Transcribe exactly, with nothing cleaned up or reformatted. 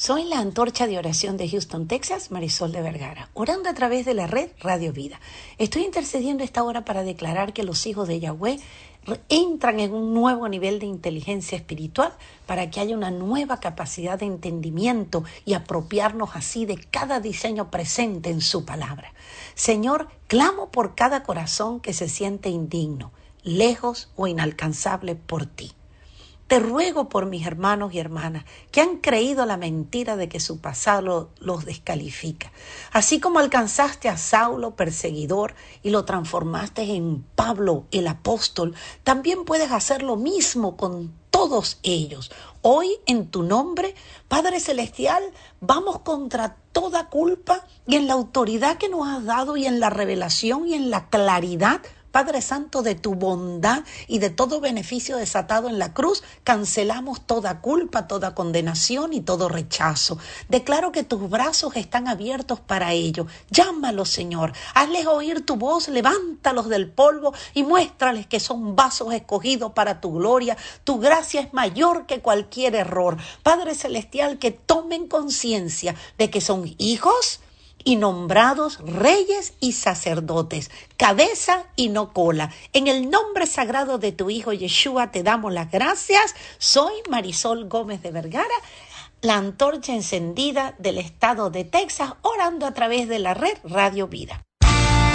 Soy la antorcha de oración de Houston, Texas, Marisol de Vergara, orando a través de la red Radio Vida. Estoy intercediendo esta hora para declarar que los hijos de Yahweh entran en un nuevo nivel de inteligencia espiritual para que haya una nueva capacidad de entendimiento y apropiarnos así de cada diseño presente en su palabra. Señor, clamo por cada corazón que se siente indigno, lejos o inalcanzable por ti. Te ruego por mis hermanos y hermanas que han creído la mentira de que su pasado los descalifica. Así como alcanzaste a Saulo, perseguidor, y lo transformaste en Pablo, el apóstol, también puedes hacer lo mismo con todos ellos. Hoy, en tu nombre, Padre Celestial, vamos contra toda culpa y en la autoridad que nos has dado y en la revelación y en la claridad, Padre Santo, de tu bondad y de todo beneficio desatado en la cruz, cancelamos toda culpa, toda condenación y todo rechazo. Declaro que tus brazos están abiertos para ello. Llámalos, Señor. Hazles oír tu voz, levántalos del polvo y muéstrales que son vasos escogidos para tu gloria. Tu gracia es mayor que cualquier error. Padre Celestial, que tomen conciencia de que son hijos y nombrados reyes y sacerdotes, cabeza y no cola. En el nombre sagrado de tu Hijo Yeshua te damos las gracias. Soy Marisol Gómez de Vergara, la antorcha encendida del estado de Texas, orando a través de la red Radio Vida.